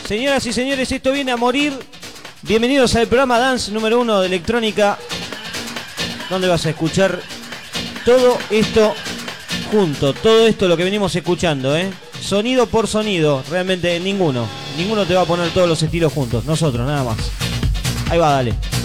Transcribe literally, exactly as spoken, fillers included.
Señoras y señores, esto viene a morir. Bienvenidos al programa Dance número uno de electrónica, donde vas a escuchar todo esto junto, todo esto lo que venimos escuchando, ¿eh? Sonido por sonido, realmente ninguno. Ninguno te va a poner todos los estilos juntos, nosotros, nada más. Ahí va, dale.